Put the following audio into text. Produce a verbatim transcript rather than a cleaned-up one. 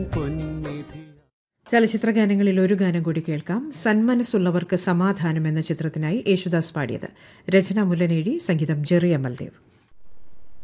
പൊന്നിധി. ചലച്ചിത്ര ഗാനങ്ങളിൽ ഒരു ഗാനം കൂടി കേൾക്കാം. സന്മനസ്സുള്ളവർക്ക് സമാധാനം എന്ന ചിത്രത്തിനായി യേശുദാസ് പാടിയത്. രചന മുല്ലനേഴി, സംഗീതം ജെറി അമൽദേവ്.